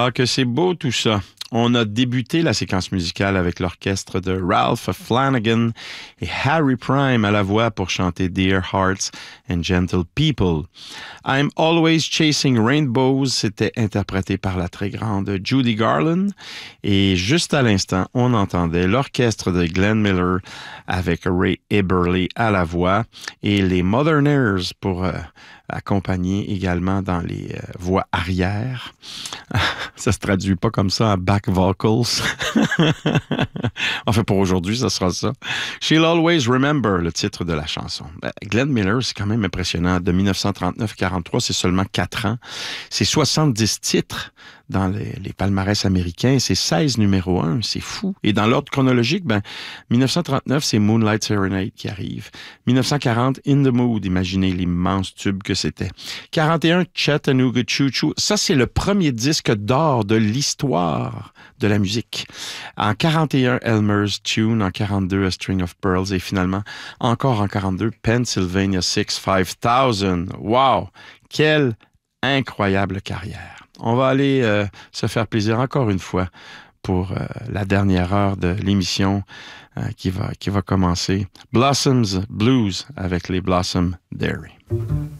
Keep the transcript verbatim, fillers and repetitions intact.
Ah, que c'est beau tout ça. On a débuté la séquence musicale avec l'orchestre de Ralph Flanagan et Harry Prime à la voix pour chanter Dear Hearts and Gentle People. I'm Always Chasing Rainbows, c'était interprété par la très grande Judy Garland. Et juste à l'instant, on entendait l'orchestre de Glenn Miller avec Ray Eberle à la voix et les Moderners pour euh, accompagner également dans les euh, voix arrière. Ça se traduit pas comme ça en back vocals. Enfin, pour aujourd'hui, ça sera ça. She'll Always Remember, le titre de la chanson. Ben, Glenn Miller, c'est quand même impressionnant. De dix-neuf cent trente-neuf à quarante-trois, c'est seulement quatre ans. C'est soixante-dix titres dans les, les palmarès américains. C'est seize numéro un. C'est fou. Et dans l'ordre chronologique, ben, dix-neuf cent trente-neuf, c'est Moonlight Serenade qui arrive. dix-neuf cent quarante, In the Mood. Imaginez l'immense tube que c'était. quarante et un, Chattanooga Choo Choo. Ça, c'est le premier disque d'or de l'histoire de la musique. En quarante et un, Elmer's Tune. En quarante-deux, A String of Pearls. Et finalement, encore en quarante-deux, Pennsylvania six five thousand. Wow! Quelle incroyable carrière. On va aller euh, se faire plaisir encore une fois pour euh, la dernière heure de l'émission euh, qui va, qui va commencer. Blossoms Blues avec les Blossom Dairy.